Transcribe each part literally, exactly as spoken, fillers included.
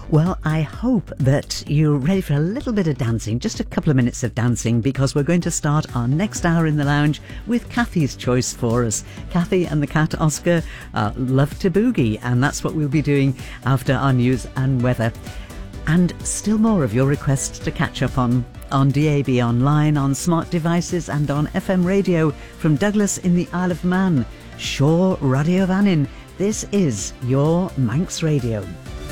Well, I hope that you're ready for a little bit of dancing, just a couple of minutes of dancing, because we're going to start our next hour in the lounge with Kathy's choice for us. Kathy and the cat Oscar uh, love to boogie, and that's what we'll be doing after our news and weather. And still more of your requests to catch up on, on D A B online, on smart devices and on F M radio from Douglas in the Isle of Man. Shaw Radio Vannin. This is your Manx Radio.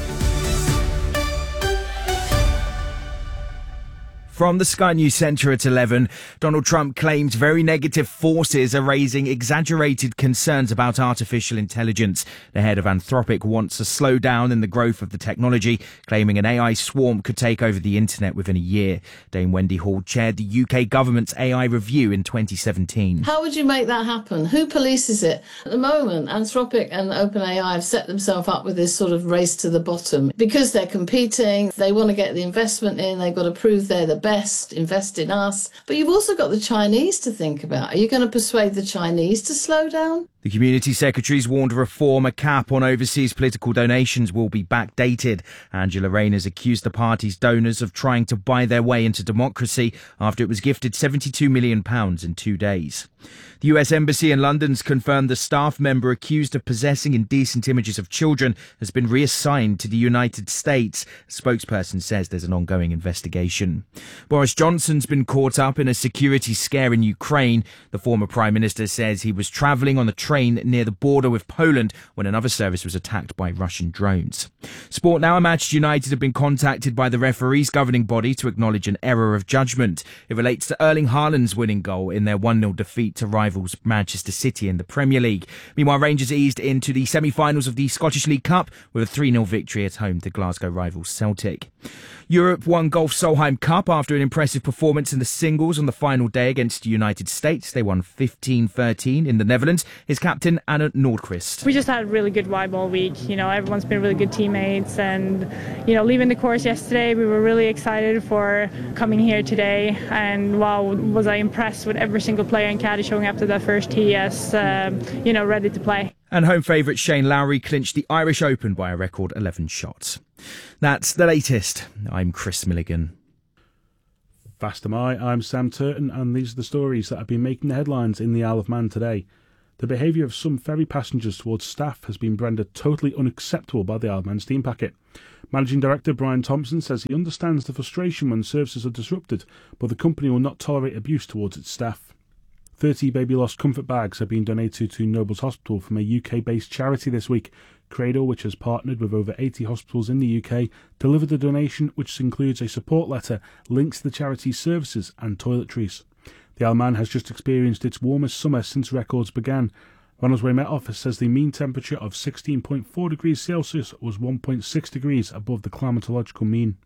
From the Sky News Centre at eleven, Donald Trump claims very negative forces are raising exaggerated concerns about artificial intelligence. The head of Anthropic wants a slowdown in the growth of the technology, claiming an A I swarm could take over the internet within a year. Dame Wendy Hall chaired the U K government's A I review in twenty seventeen. How would you make that happen? Who polices it? At the moment, Anthropic and OpenAI have set themselves up with this sort of race to the bottom. Because they're competing, they want to get the investment in, they've got to prove they're the best, invest in us. But you've also got the Chinese to think about. Are you going to persuade the Chinese to slow down? The Community Secretary's warned a reform, a cap on overseas political donations will be backdated. Angela Rayner's accused the party's donors of trying to buy their way into democracy after it was gifted seventy-two million pounds in two days. The U S Embassy in London's confirmed the staff member accused of possessing indecent images of children has been reassigned to the United States. A spokesperson says there's an ongoing investigation. Boris Johnson's been caught up in a security scare in Ukraine. The former Prime Minister says he was travelling on the train near the border with Poland when another service was attacked by Russian drones. Sport now. Manchester United have been contacted by the referees governing body to acknowledge an error of judgment. It relates to Erling Haaland's winning goal in their one nil defeat to rivals Manchester City in the Premier League. Meanwhile, Rangers eased into the semi-finals of the Scottish League Cup with a three nil victory at home to Glasgow rivals Celtic. Europe won Golf Solheim Cup after an impressive performance in the singles on the final day against the United States. They won fifteen thirteen in the Netherlands. His captain, Anna Nordqvist. We just had a really good vibe all week. You know, everyone's been really good teammates, and, you know, leaving the course yesterday, we were really excited for coming here today. And wow, was I impressed with every single player in caddy showing up to their first tee, yes, uh, you know, ready to play. And home favourite Shane Lowry clinched the Irish Open by a record eleven shots. That's the latest. I'm Chris Milligan. Fast am I, I'm Sam Turton, and these are the stories that have been making the headlines in the Isle of Man today. The behaviour of some ferry passengers towards staff has been branded totally unacceptable by the Isle of Man Steam Packet. Managing Director Brian Thompson says he understands the frustration when services are disrupted, but the company will not tolerate abuse towards its staff. thirty baby lost comfort bags have been donated to Nobles Hospital from a U K-based charity this week. Cradle, which has partnered with over eighty hospitals in the U K, delivered the donation, which includes a support letter, links to the charity's services and toiletries. The Isle of Man has just experienced its warmest summer since records began. Ronaldsway Met Office says the mean temperature of sixteen point four degrees Celsius was one point six degrees above the climatological mean.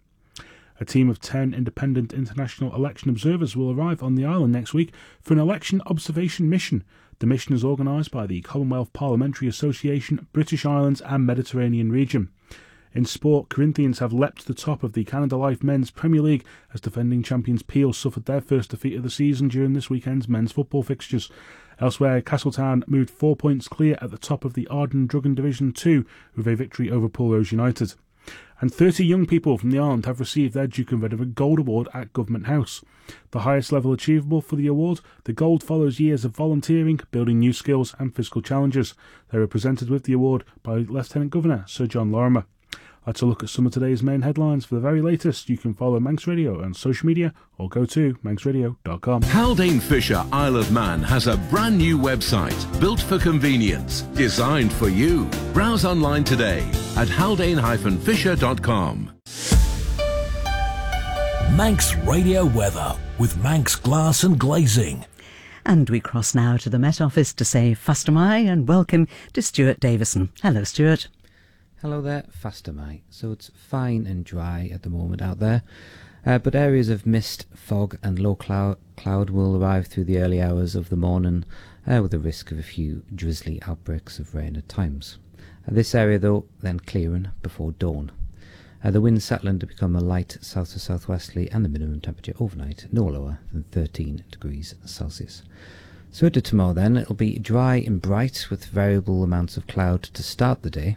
A team of ten independent international election observers will arrive on the island next week for an election observation mission. The mission is organised by the Commonwealth Parliamentary Association, British Islands and Mediterranean region. In sport, Corinthians have leapt to the top of the Canada Life Men's Premier League as defending champions Peel suffered their first defeat of the season during this weekend's men's football fixtures. Elsewhere, Castletown moved four points clear at the top of the Arden Drugan Division two with a victory over Pulrose United. And thirty young people from the island have received their Duke of Edinburgh Gold Award at Government House. The highest level achievable for the award, the Gold follows years of volunteering, building new skills and physical challenges. They were presented with the award by Lieutenant Governor Sir John Lorimer. That's a look at some of today's main headlines. For the very latest, you can follow Manx Radio on social media or go to manx radio dot com. Haldane Fisher Isle of Man has a brand new website built for convenience, designed for you. Browse online today at haldane dash fisher dot com. Manx Radio weather with Manx Glass and Glazing. And we cross now to the Met Office to say fast am I and welcome to Stuart Davison. Hello, Stuart. Hello there, fast am I. So it's fine and dry at the moment out there, uh, but areas of mist, fog and low cloud, cloud will arrive through the early hours of the morning, uh, with the risk of a few drizzly outbreaks of rain at times. Uh, this area though then clearing before dawn. Uh, the wind settling to become a light south to southwesterly, and the minimum temperature overnight no lower than thirteen degrees Celsius. So to tomorrow then, it'll be dry and bright with variable amounts of cloud to start the day.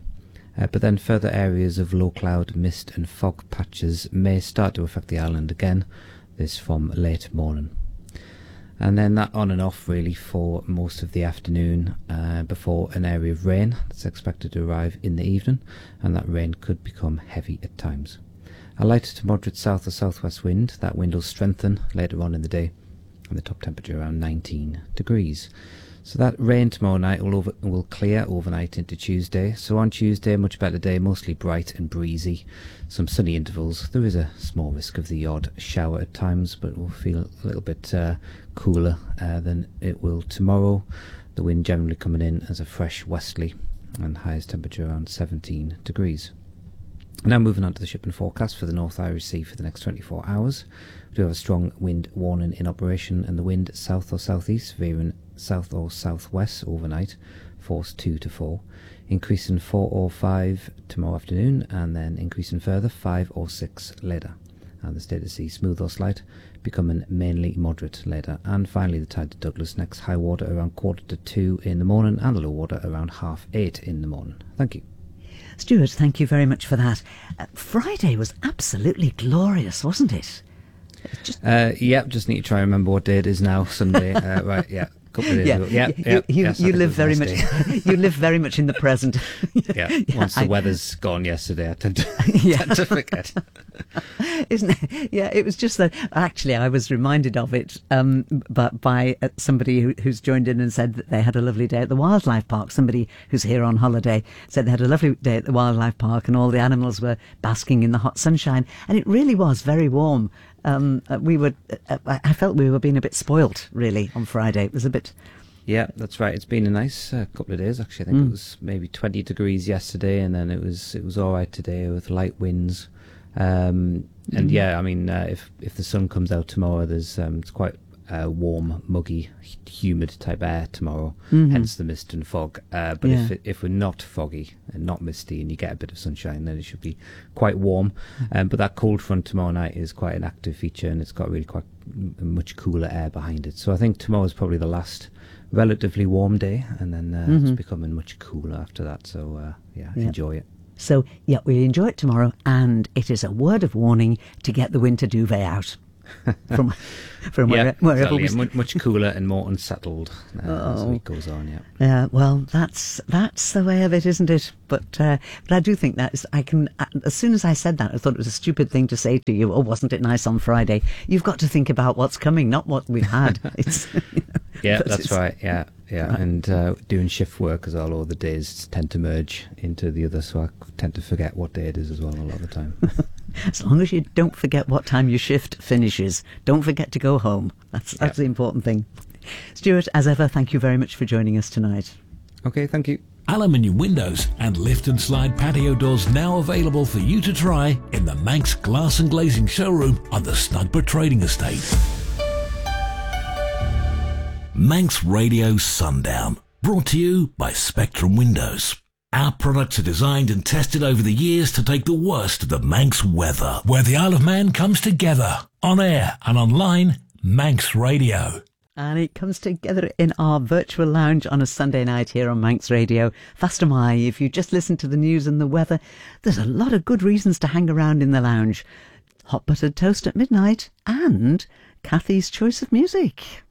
Uh, but then further areas of low cloud, mist and fog patches may start to affect the island again, this from late morning. And then that on and off really for most of the afternoon uh, before an area of rain that's expected to arrive in the evening, and that rain could become heavy at times. A light to moderate south or southwest wind, that wind will strengthen later on in the day, and the top temperature around nineteen degrees. So that rain tomorrow night will over, will clear overnight into Tuesday. So on Tuesday, much better day, mostly bright and breezy. Some sunny intervals. There is a small risk of the odd shower at times, but we'll feel a little bit uh, cooler uh, than it will tomorrow. The wind generally coming in as a fresh westerly, and highest temperature around seventeen degrees. Now moving on to the shipping forecast for the North Irish Sea for the next twenty-four hours. We do have a strong wind warning in operation, and the wind south or southeast veering south or southwest overnight, force two to four, increasing four or five tomorrow afternoon, and then increasing further five or six later. And the state of sea smooth or slight, becoming mainly moderate later. And finally the tide to Douglas, next high water around quarter to two in the morning, and the low water around half eight in the morning. Thank you. Stuart, thank you very much for that. Uh, Friday was absolutely glorious, wasn't it? Just... Uh, yep, just need to try and remember what day it is now. Sunday, uh, right? Yeah, a couple of days yeah, ago. Yeah, you, yeah, you, yes, you live very nice much. You live very much in the present. yeah. yeah, once the I... weather's gone yesterday, I tend to, yeah. tend to forget. Isn't it? Yeah, it was just that. Actually, I was reminded of it, um, but by uh, somebody who, who's joined in and said that they had a lovely day at the wildlife park. Somebody who's here on holiday said they had a lovely day at the wildlife park, and all the animals were basking in the hot sunshine, and it really was very warm. Um, uh, we were. Uh, I felt we were being a bit spoilt, really, on Friday. It was a bit. Yeah, that's right. It's been a nice uh, couple of days, actually. I think mm. it was maybe twenty degrees yesterday, and then it was it was all right today with light winds. Um, and mm. yeah, I mean, uh, if if the sun comes out tomorrow, there's um, it's quite uh, warm, muggy, humid type air tomorrow. Mm-hmm. Hence the mist and fog. Uh, but yeah. if it, if we're not foggy and not misty, and you get a bit of sunshine, then it should be quite warm. Um, but that cold front tomorrow night is quite an active feature, and it's got really quite much cooler air behind it. So I think tomorrow is probably the last relatively warm day, and then uh, mm-hmm. it's becoming much cooler after that. So uh, yeah, yeah, enjoy it. So yeah, we enjoy it tomorrow, and it is a word of warning to get the winter duvet out from from yeah, where, wherever exactly. we much, much cooler and more unsettled uh, oh. as the week goes on. Yeah, yeah. Well, that's that's the way of it, isn't it? But uh, but I do think that is, I can. As soon as I said that, I thought it was a stupid thing to say to you. Oh, wasn't it nice on Friday? You've got to think about what's coming, not what we've had. It's you know, yeah, that's right. Yeah. Yeah, right. and uh, doing shift work as well, all the days tend to merge into the other, so I tend to forget what day it is as well a lot of the time. As long as you don't forget what time your shift finishes, don't forget to go home. That's that's yeah. the important thing. Stuart, as ever, thank you very much for joining us tonight. Okay, thank you. Aluminium windows and lift and slide patio doors now available for you to try in the Manx Glass and Glazing showroom on the Snugborough Trading Estate. Manx Radio Sundown, brought to you by Spectrum Windows. Our products are designed and tested over the years to take the worst of the Manx weather, where the Isle of Man comes together, on air and online, Manx Radio. And it comes together in our virtual lounge on a Sunday night here on Manx Radio. Fast am I, if you just listen to the news and the weather, there's a lot of good reasons to hang around in the lounge. Hot buttered toast at midnight and Kathy's choice of music.